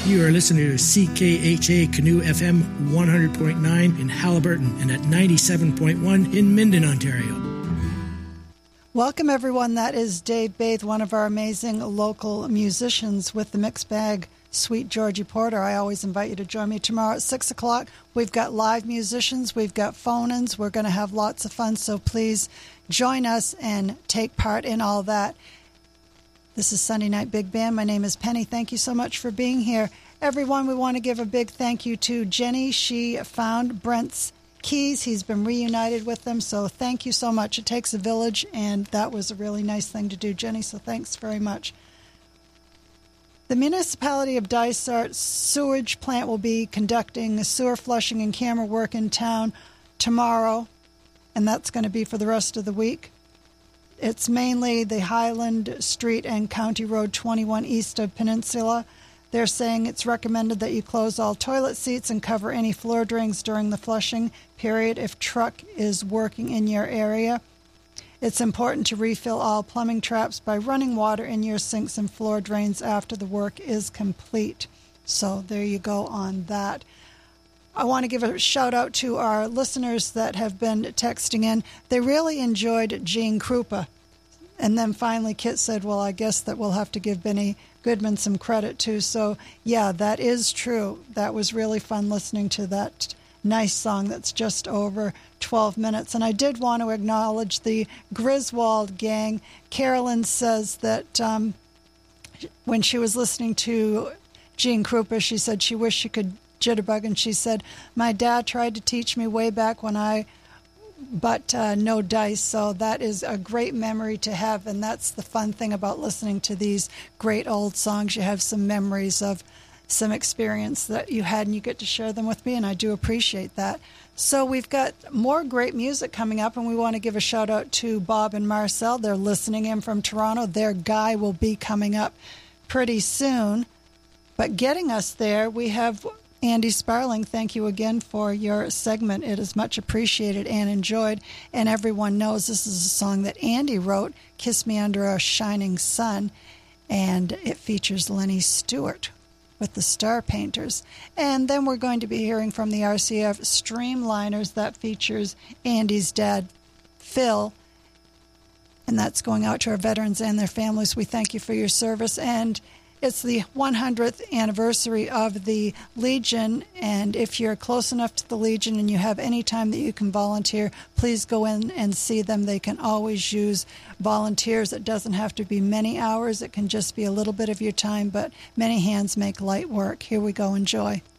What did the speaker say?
You are listening to CKHA Canoe FM 100.9 in Halliburton and at 97.1 in Minden, Ontario. Welcome, everyone. That is Dave Baith, one of our amazing local musicians with the Mixed Bag, Sweet Georgie Porter. I always invite you to join me tomorrow at 6 o'clock. We've got live musicians. We've got phone-ins. We're going to have lots of fun, so please join us and take part in all that. This is Sunday Night Big Band. My name is Penny. Thank you so much for being here. Everyone, we want to give a big thank you to Jenny. She found Brent's keys. He's been reunited with them, so thank you so much. It takes a village, and that was a really nice thing to do, Jenny, so thanks very much. The municipality of Dysart sewage plant will be conducting sewer flushing and camera work in town tomorrow, and that's going to be for the rest of the week. It's mainly the Highland Street and County Road 21 east of Peninsula. They're saying it's recommended that you close all toilet seats and cover any floor drains during the flushing period if truck is working in your area. It's important to refill all plumbing traps by running water in your sinks and floor drains after the work is complete. So there you go on that. I want to give a shout out to our listeners that have been texting in. They really enjoyed Gene Krupa. And then finally Kit said, well, I guess that we'll have to give Benny Goodman some credit too. So yeah, that is true. That was really fun listening to that nice song that's just over 12 minutes. And I did want to acknowledge the Griswold gang. Carolyn says that when she was listening to Gene Krupa, she said she wished she could jitterbug, and she said, my dad tried to teach me way back but no dice. So that is a great memory to have, and that's the fun thing about listening to these great old songs. You have some memories of some experience that you had, and you get to share them with me, and I do appreciate that. So we've got more great music coming up, and we want to give a shout out to Bob and Marcel. They're listening in from Toronto. Their guy will be coming up pretty soon, but getting us there, we have Andy Sparling. Thank you again for your segment. It is much appreciated and enjoyed, and everyone knows this is a song that Andy wrote, Kiss Me Under a Shining Sun, and it features Lenny Stewart with the Star Painters. And then we're going to be hearing from the RCF Streamliners. That features Andy's dad, Phil, and that's going out to our veterans and their families. We thank you for your service, and it's the 100th anniversary of the Legion, and if you're close enough to the Legion and you have any time that you can volunteer, please go in and see them. They can always use volunteers. It doesn't have to be many hours. It can just be a little bit of your time, but many hands make light work. Here we go. Enjoy.